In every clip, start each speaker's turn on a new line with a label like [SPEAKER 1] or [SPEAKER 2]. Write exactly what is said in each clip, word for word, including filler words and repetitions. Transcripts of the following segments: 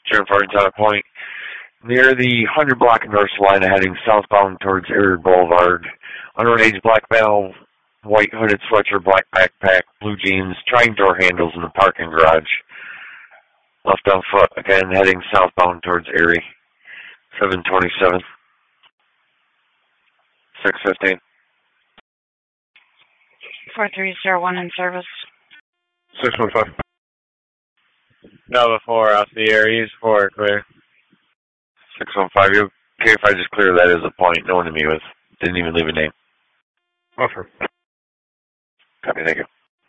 [SPEAKER 1] Sheriff Fartington on a point. Near the one hundred block of North Salina, heading southbound towards Erie Boulevard. Underage black male, white hooded sweatshirt, black backpack, blue jeans, trying door handles in the parking garage. Left on foot, again heading southbound towards Erie. seven twenty-seven. six fifteen.
[SPEAKER 2] four three zero one in service.
[SPEAKER 1] six one five.
[SPEAKER 3] Nova four off the air, use four, clear.
[SPEAKER 1] six one five, you okay if I just clear that as a point? No one to me with. Didn't even leave a name.
[SPEAKER 4] Offer.
[SPEAKER 1] Copy, thank you.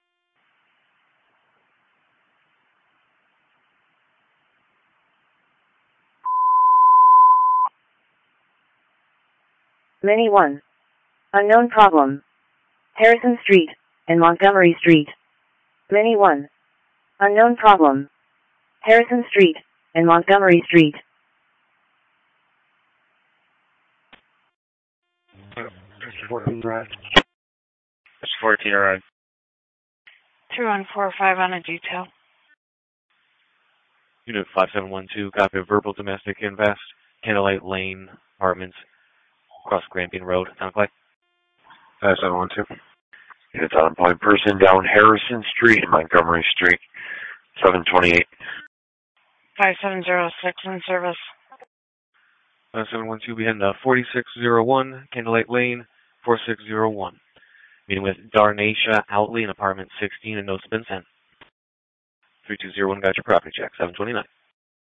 [SPEAKER 5] Mini one. Unknown problem. Harrison Street and Montgomery Street. Mini one. Unknown problem. Harrison Street and Montgomery Street.
[SPEAKER 4] fourteen right.
[SPEAKER 3] That's fourteen right.
[SPEAKER 2] two one four five on a detail.
[SPEAKER 6] Unit five seven one two, copy of verbal domestic invest, Candlelight Lane, apartments, across Grampian Road, sound like?
[SPEAKER 1] five seven one two. Units on point, person down Harrison Street and Montgomery Street. seven twenty-eight.
[SPEAKER 2] five seven zero six in service.
[SPEAKER 6] five seven one two, we heading to forty-six oh one, Candlelight Lane, four six zero one. Meeting with Darnasha Outley in apartment sixteen in No Spin Cent. three two zero one, got your property check, seven twenty-nine.